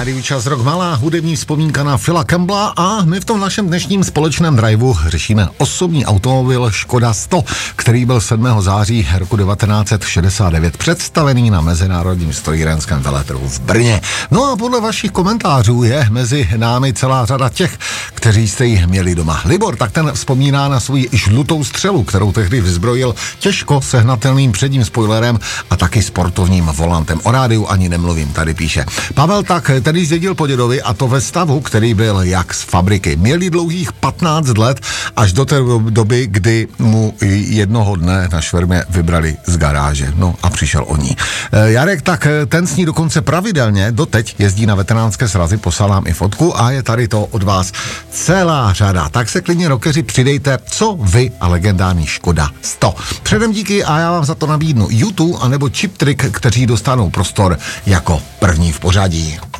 Rádiu Čas Rock, malá hudební vzpomínka na Phila Campbella a my v tom našem dnešním společném driveu řešíme osobní automobil Škoda 100, který byl 7. září roku 1969 představený na mezinárodním strojírenském veletrhu v Brně. No a podle vašich komentářů je mezi námi celá řada těch, kteří jste ji měli doma. Libor, tak ten vzpomíná na svou žlutou střelu, kterou tehdy vyzbrojil těžko sehnatelným předním spoilerem a taky sportovním volantem. O rádiu ani nemluvím, tady píše. Pavel tak tedy zdědil po dědovi a to ve stavu, který byl jak z fabriky. Měli dlouhých 15 let až do té doby, kdy mu jednoho dne na švermě vybrali z garáže. No a přišel o ní. Jarek tak ten s ní dokonce pravidelně doteď jezdí na veteránské srazy, poslal nám i fotku a je tady to od vás celá řada. Tak se klidně rockeři přidejte, co vy a legendární Škoda 100. Předem díky a já vám za to nabídnu YouTube anebo Chip Trick, kteří dostanou prostor jako první v pořadí.